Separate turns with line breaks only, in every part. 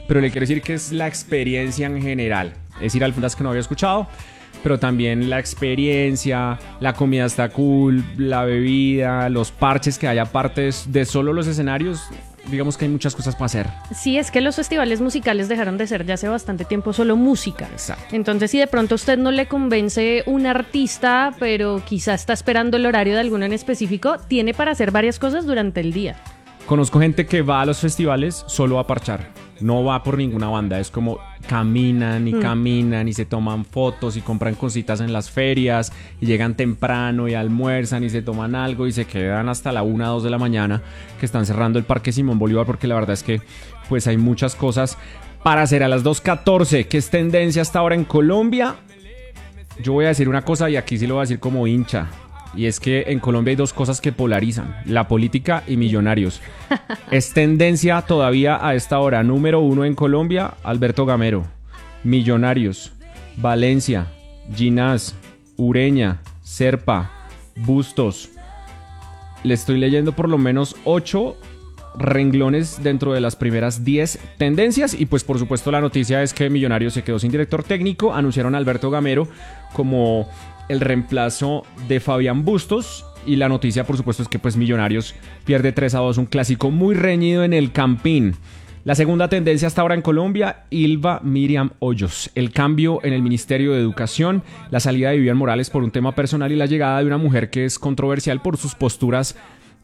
pero le quiero decir que es la experiencia en general. Es decir, algunas que no había escuchado, pero también la experiencia, la comida está cool, la bebida, los parches que hay aparte de solo los escenarios. Digamos que hay muchas cosas para hacer.
Sí, es que los festivales musicales dejaron de ser ya hace bastante tiempo solo música.
Exacto.
Entonces, si de pronto a usted no le convence un artista, pero quizá está esperando el horario de alguno en específico, tiene para hacer varias cosas durante el día.
Conozco gente que va a los festivales solo a parchar. No va por ninguna banda. Es como caminan y se toman fotos y compran cositas en las ferias y llegan temprano y almuerzan y se toman algo y se quedan hasta la 1, 2 de la mañana que están cerrando el Parque Simón Bolívar, porque la verdad es que pues hay muchas cosas para hacer. A las 2:14, que es tendencia hasta ahora en Colombia. Yo voy a decir una cosa y aquí sí lo voy a decir como hincha. Y es que en Colombia hay dos cosas que polarizan: la política y Millonarios. Es tendencia todavía a esta hora. Número 1 en Colombia, Alberto Gamero. Millonarios, Valencia, Ginás, Ureña, Serpa, Bustos. Le estoy leyendo por lo menos 8 renglones dentro de las primeras 10 tendencias. Y pues por supuesto la noticia es que Millonarios se quedó sin director técnico. Anunciaron a Alberto Gamero como el reemplazo de Fabián Bustos, y la noticia por supuesto es que pues Millonarios pierde 3-2, un clásico muy reñido en el Campín. La segunda tendencia hasta ahora en Colombia, Ylva Miriam Hoyos, el cambio en el Ministerio de Educación, la salida de Vivian Morales por un tema personal y la llegada de una mujer que es controversial por sus posturas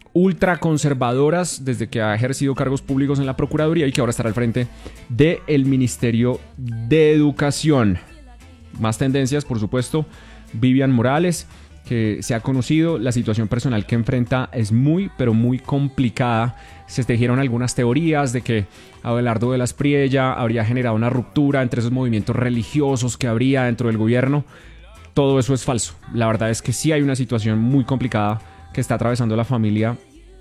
ultraconservadoras desde que ha ejercido cargos públicos en la Procuraduría y que ahora estará al frente del Ministerio de Educación. Más tendencias, por supuesto, Vivian Morales, que se ha conocido, la situación personal que enfrenta es muy, pero muy complicada. Se tejieron algunas teorías de que Abelardo de la Espriella habría generado una ruptura entre esos movimientos religiosos que habría dentro del gobierno. Todo eso es falso. La verdad es que sí hay una situación muy complicada que está atravesando la familia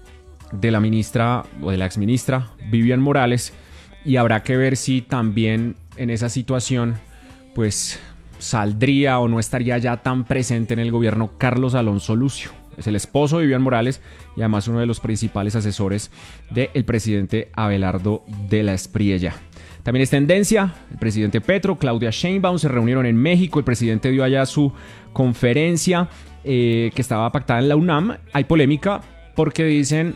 de la ministra o de la exministra Vivian Morales, y habrá que ver si también en esa situación pues saldría o no estaría ya tan presente en el gobierno Carlos Alonso Lucio. Es el esposo de Vivian Morales y además uno de los principales asesores del presidente Abelardo de la Espriella. También es tendencia, el presidente Petro, Claudia Sheinbaum se reunieron en México. El presidente dio allá su conferencia que estaba pactada en la UNAM. Hay polémica porque dicen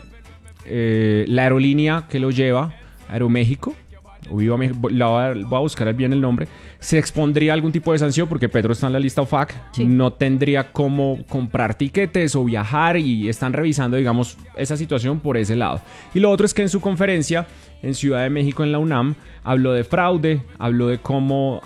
la aerolínea que lo lleva, Aeroméxico, o Viva México, voy a buscar bien el nombre, se expondría a algún tipo de sanción porque Petro está en la lista OFAC, sí. No tendría cómo comprar tiquetes o viajar, y están revisando, digamos, esa situación por ese lado. Y lo otro es que en su conferencia en Ciudad de México, en la UNAM, habló de fraude, habló de cómo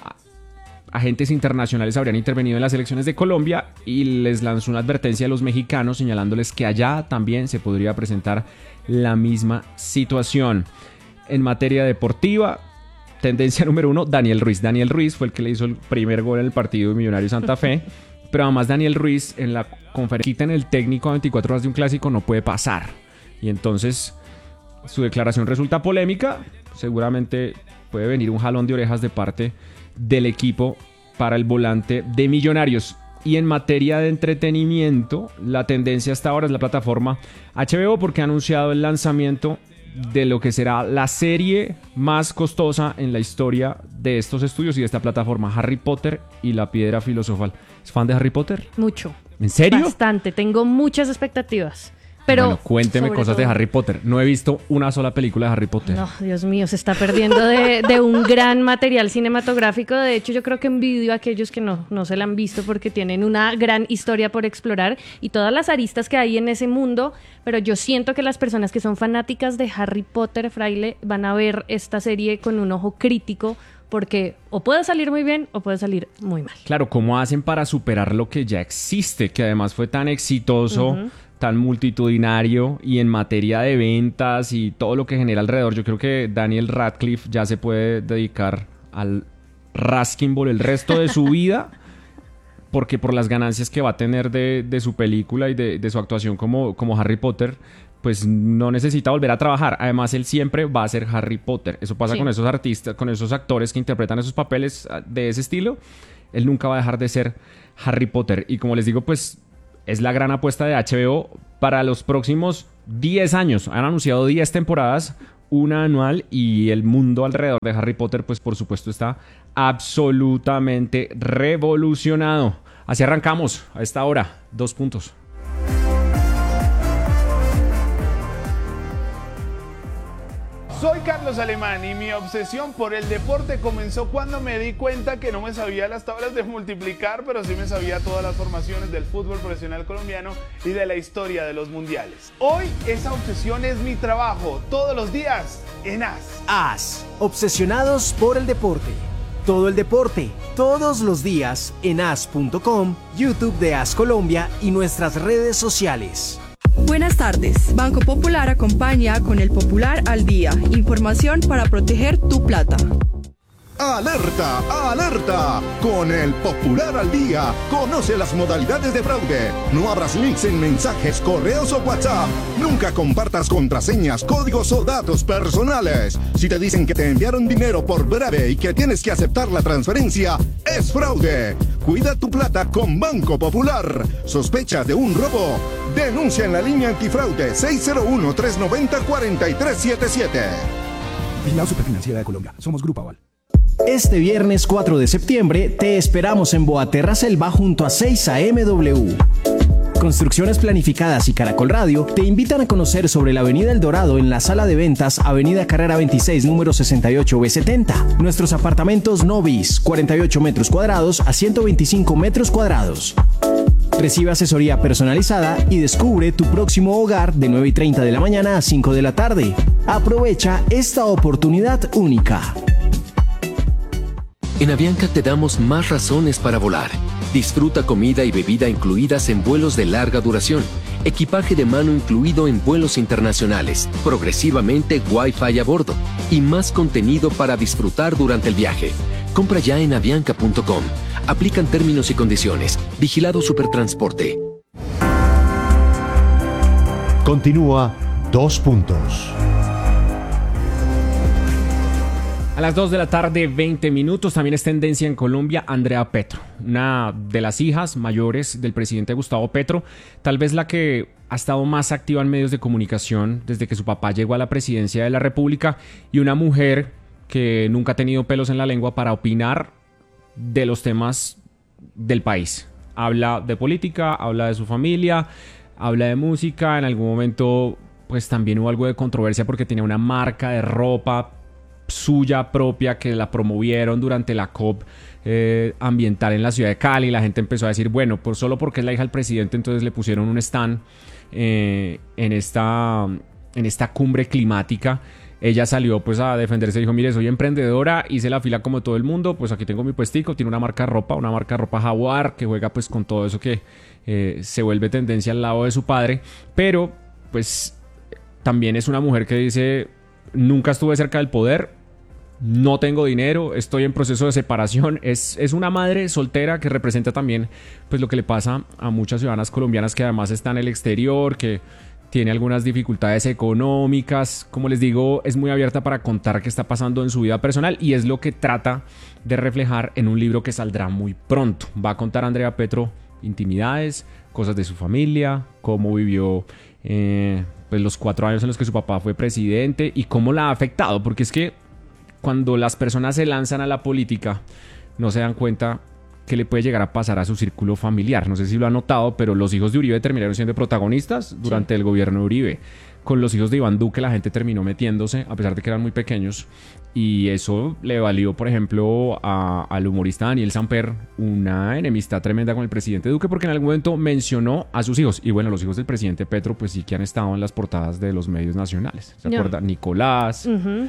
agentes internacionales habrían intervenido en las elecciones de Colombia, y les lanzó una advertencia a los mexicanos señalándoles que allá también se podría presentar la misma situación. En materia deportiva, tendencia número 1, Daniel Ruiz. Daniel Ruiz fue el que le hizo el primer gol en el partido de Millonarios Santa Fe, pero además Daniel Ruiz en la conferencia en el técnico a 24 horas de un clásico no puede pasar, y entonces su declaración resulta polémica. Seguramente puede venir un jalón de orejas de parte del equipo para el volante de Millonarios. Y en materia de entretenimiento, la tendencia hasta ahora es la plataforma HBO, porque ha anunciado el lanzamiento de lo que será la serie más costosa en la historia de estos estudios y de esta plataforma, Harry Potter y la Piedra Filosofal. ¿Es fan de Harry Potter?
Mucho.
¿En serio?
Bastante, tengo muchas expectativas. Pero
bueno, cuénteme cosas de Harry Potter. No he visto una sola película de Harry Potter.
No, Dios mío, se está perdiendo de un gran material cinematográfico. De hecho, yo creo que envidio a aquellos que no se la han visto, porque tienen una gran historia por explorar y todas las aristas que hay en ese mundo. Pero yo siento que las personas que son fanáticas de Harry Potter, Fraile, van a ver esta serie con un ojo crítico, porque o puede salir muy bien o puede salir muy mal.
Claro, ¿cómo hacen para superar lo que ya existe, que además fue tan exitoso, tan multitudinario, y en materia de ventas y todo lo que genera alrededor? Yo creo que Daniel Radcliffe ya se puede dedicar al Raskin Ball el resto de su vida, porque por las ganancias que va a tener de su película y de su actuación como Harry Potter, pues no necesita volver a trabajar. Además, él siempre va a ser Harry Potter. Eso pasa con esos artistas, con esos actores que interpretan esos papeles de ese estilo. Él nunca va a dejar de ser Harry Potter. Y como les digo, pues es la gran apuesta de HBO para los próximos 10 años. Han anunciado 10 temporadas una anual, y el mundo alrededor de Harry Potter, pues por supuesto está absolutamente revolucionado. Así arrancamos a esta hora, 2 puntos.
Soy Carlos Alemán y mi obsesión por el deporte comenzó cuando me di cuenta que no me sabía las tablas de multiplicar, pero sí me sabía todas las formaciones del fútbol profesional colombiano y de la historia de los mundiales. Hoy esa obsesión es mi trabajo, todos los días en AS.
AS, obsesionados por el deporte. Todo el deporte, todos los días en as.com, YouTube de AS Colombia y nuestras redes sociales.
Buenas tardes. Banco Popular acompaña con el Popular al Día. Información para proteger tu plata.
¡Alerta! ¡Alerta! Con el Popular al Día, conoce las modalidades de fraude. No abras links en mensajes, correos o WhatsApp. Nunca compartas contraseñas, códigos o datos personales. Si te dicen que te enviaron dinero por breve y que tienes que aceptar la transferencia, es fraude. Cuida tu plata con Banco Popular. ¿Sospecha de un robo? Denuncia en la línea antifraude 601-390-4377.
Vigilado Superfinanciera de Colombia. Somos Grupo Aval.
Este viernes 4 de septiembre te esperamos en Boaterra Selva junto a 6AMW. Construcciones Planificadas y Caracol Radio te invitan a conocer sobre la Avenida El Dorado en la sala de ventas Avenida Carrera 26, número 68B70. Nuestros apartamentos Novis, 48 metros cuadrados a 125 metros cuadrados. Recibe asesoría personalizada y descubre tu próximo hogar de 9:30 de la mañana a 5 de la tarde. Aprovecha esta oportunidad única.
En Avianca te damos más razones para volar. Disfruta comida y bebida incluidas en vuelos de larga duración, equipaje de mano incluido en vuelos internacionales, progresivamente Wi-Fi a bordo y más contenido para disfrutar durante el viaje. Compra ya en avianca.com. Aplican términos y condiciones. Vigilado Supertransporte.
Continúa 2 puntos.
A las 2 de la tarde, 20 minutos, también es tendencia en Colombia Andrea Petro, una de las hijas mayores del presidente Gustavo Petro, tal vez la que ha estado más activa en medios de comunicación desde que su papá llegó a la presidencia de la República, y una mujer que nunca ha tenido pelos en la lengua para opinar de los temas del país. Habla de política, habla de su familia, habla de música. En algún momento pues también hubo algo de controversia porque tenía una marca de ropa suya propia que la promovieron durante la COP ambiental en la ciudad de Cali. La gente empezó a decir, bueno, pues solo porque es la hija del presidente, entonces le pusieron un stand en esta cumbre climática. Ella salió pues a defenderse, dijo, mire, soy emprendedora, hice la fila como todo el mundo, pues aquí tengo mi puestico, tiene una marca de ropa Jaguar, que juega pues con todo eso que se vuelve tendencia al lado de su padre, pero pues también es una mujer que dice, nunca estuve cerca del poder, no tengo dinero, estoy en proceso de separación. Es una madre soltera que representa también pues lo que le pasa a muchas ciudadanas colombianas que además están en el exterior, que tiene algunas dificultades económicas. Como les digo, es muy abierta para contar qué está pasando en su vida personal, y es lo que trata de reflejar en un libro que saldrá muy pronto. Va a contar Andrea Petro intimidades, cosas de su familia, cómo vivió pues los 4 años en los que su papá fue presidente y cómo la ha afectado, porque es que cuando las personas se lanzan a la política no se dan cuenta que le puede llegar a pasar a su círculo familiar. No sé si lo han notado, pero los hijos de Uribe terminaron siendo protagonistas durante el gobierno de Uribe. Con los hijos de Iván Duque la gente terminó metiéndose, a pesar de que eran muy pequeños, y eso le valió, por ejemplo, al humorista Daniel Samper una enemistad tremenda con el presidente Duque, porque en algún momento mencionó a sus hijos. Y bueno, los hijos del presidente Petro pues sí que han estado en las portadas de los medios nacionales. ¿Se acuerdan? Nicolás,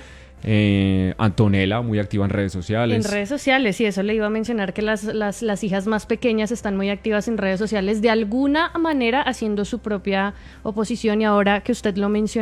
Antonella, muy activa en redes sociales.
En redes sociales, y eso le iba a mencionar, que las hijas más pequeñas están muy activas en redes sociales, de alguna manera haciendo su propia oposición. Y ahora que usted lo menciona,